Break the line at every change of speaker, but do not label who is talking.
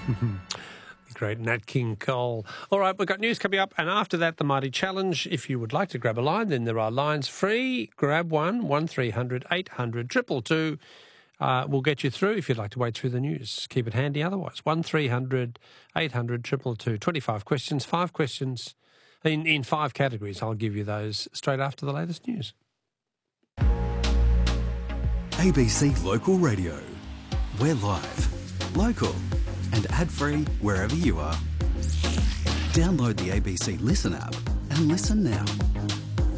Great Nat King Cole. All right, we've got news coming up, and after that, the Mighty Challenge. If you would like to grab a line, then there are lines free. Grab one, 1300 800 222. We'll get you through if you'd like to wait through the news. Keep it handy otherwise. 1300 800 222. 25 questions, 5 questions in 5 categories. I'll give you those straight after the latest news.
ABC Local Radio. We're live, local, and ad-free wherever you are. Download the ABC Listen app and listen now.